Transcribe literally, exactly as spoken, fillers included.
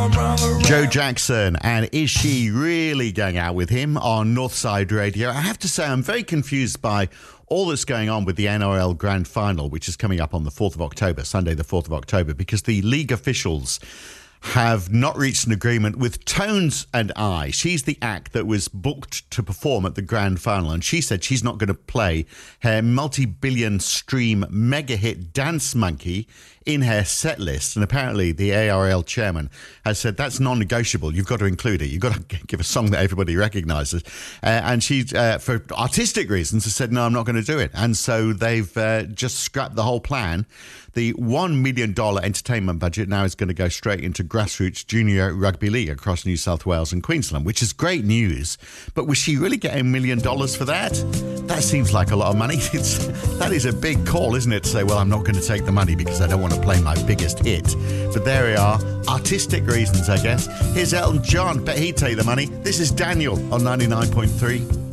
Joe Jackson, and is she really going out with him on Northside Radio? I have to say, I'm very confused by all that's going on with the N R L Grand Final, which is coming up on the fourth of October, Sunday the fourth of October, because the league officials have not reached an agreement with Tones and I. She's the act that was booked to perform at the Grand Final, and she said she's not going to play her multi-billion stream mega hit Dance Monkey in her set list. And apparently the A R L chairman has said that's non-negotiable. You've got to include it. You've got to give a song that everybody recognises. Uh, and she, uh, for artistic reasons, has said, no, I'm not going to do it. And so they've uh, just scrapped the whole plan. The one million dollars entertainment budget now is going to go straight into grassroots junior rugby league across New South Wales and Queensland, which is great news. But was she really getting a million dollars for that? That seems like a lot of money. It's, that is a big call, isn't it, to say, well, I'm not going to take the money because I don't want to play my biggest hit. But there we are. Artistic reasons, I guess. Here's Elton John. Bet he'd take the money. This is Daniel on ninety-nine point three.